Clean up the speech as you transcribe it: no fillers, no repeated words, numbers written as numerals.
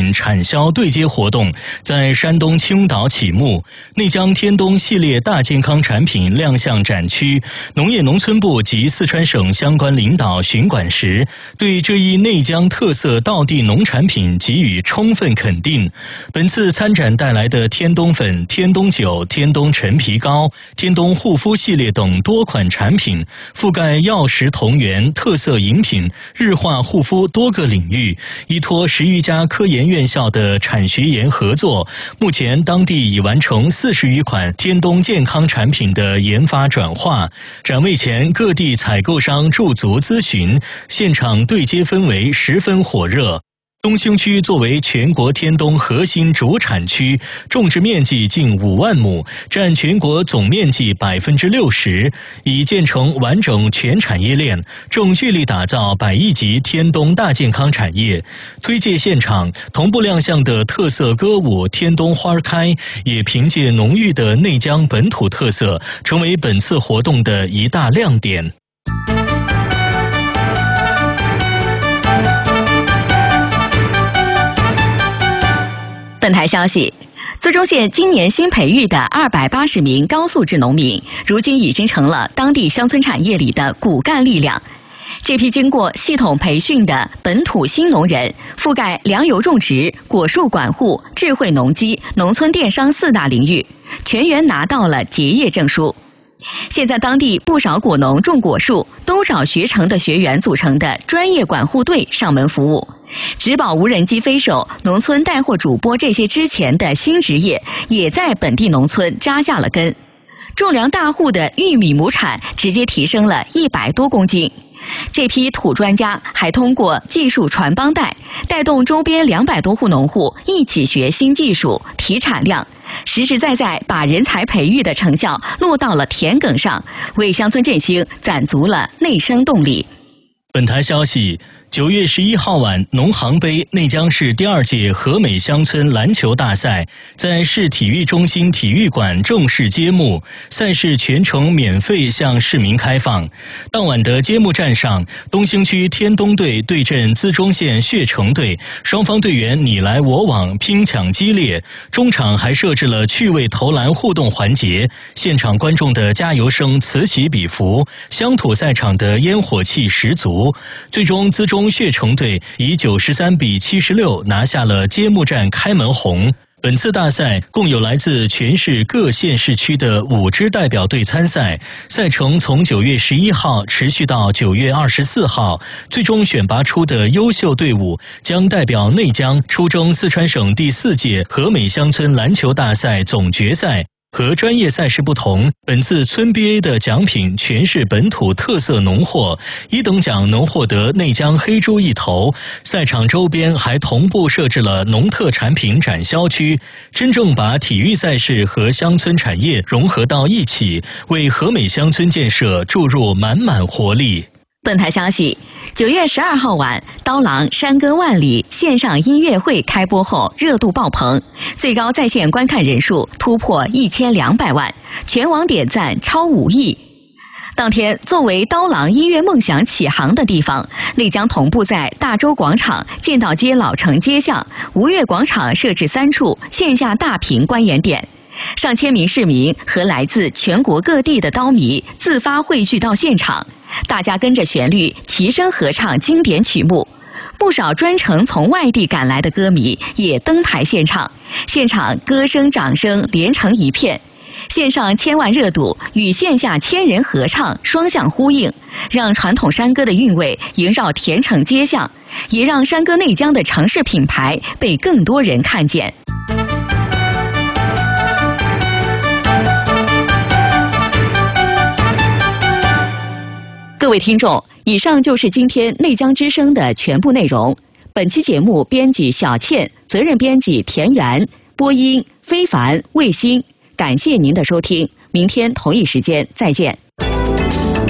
品产销对接活动在山东青岛启幕，内江天冬系列大健康产品亮相展区。农业农村部及四川省相关领导巡馆时，对这一内江特色道地农产品给予充分肯定。本次参展带来的天冬粉、天冬酒、天冬陈皮膏、天冬护肤系列等多款产品，覆盖药食同源、特色饮品、日化护肤多个领域，依托10余家科研院校的产学研合作，目前当地已完成40余款天冬健康产品的研发转化。展位前，各地采购商驻足咨询，现场对接氛围十分火热。东兴区作为全国天冬核心主产区，种植面积近5万亩，占全国总面积60%，已建成完整全产业链，正聚力打造100亿级天冬大健康产业。推介现场同步亮相的特色歌舞天冬花开，也凭借浓郁的内江本土特色，成为本次活动的一大亮点。 本台消息，淄中县今年新培育的280名高素质农民，如今已经成了当地乡村产业里的骨干力量。这批经过系统培训的本土新农人，覆盖粮油种植、果树管护、智慧农机、农村电商4大领域，全员拿到了结业证书。现在当地不少果农种果树都找学成的学员组成的专业管护队上门服务。植保无人机飞手、农村带货主播这些之前的新职业，也在本地农村扎下了根。种粮大户的玉米亩产直接提升了100多公斤。这批土专家还通过技术传帮带，带动周边200多户农户一起学新技术、提产量，实实在在把人才培育的成效落到了田埂上，为乡村振兴攒足了内生动力。 本台消息，9月11号晚，农行杯内江市第2届和美乡村篮球大赛在市体育中心体育馆正式揭幕，赛事全程免费向市民开放。当晚的揭幕战上，东兴区天冬队对阵淄中县血城队，双方队员你来我往，拼抢激烈，中场还设置了趣味投篮互动环节，现场观众的加油声此起彼伏，乡土赛场的烟火气十足。最终淄中血城队以93比76拿下了揭幕战开门红。本次大赛共有来自全市各县市区的5支代表队参赛，赛程从9月11号持续到9月24号，最终选拔出的优秀队伍将代表内江出征四川省第4届和美乡村篮球大赛总决赛。和专业赛事不同，本次村 BA 的奖品全是本土特色农货，1等奖能获得内江黑猪1头。赛场周边还同步设置了农特产品展销区，真正把体育赛事和乡村产业融合到一起，为和美乡村建设注入满满活力。 本台消息，9月12号晚，刀郎山歌万里线上音乐会开播后热度爆棚，最高在线观看人数突破1200万，全网点赞超5亿。当天，作为刀郎音乐梦想起航的地方，内江同步在大洲广场、建道街老城街巷、吴越广场设置3处线下大屏观演点。上千名市民和来自全国各地的刀迷自发汇聚到现场，大家跟着旋律齐声合唱经典曲目。不少专程从外地赶来的歌迷也登台献唱，现场歌声掌声连成一片。线上1000万热度与线下1000人合唱双向呼应，让传统山歌的韵味萦绕田城街巷，也让山歌内江的城市品牌被更多人看见。各位听众，以上就是今天内江之声的全部内容。本期节目编辑小倩，责任编辑田园，播音非凡、卫星。感谢您的收听，明天同一时间再见。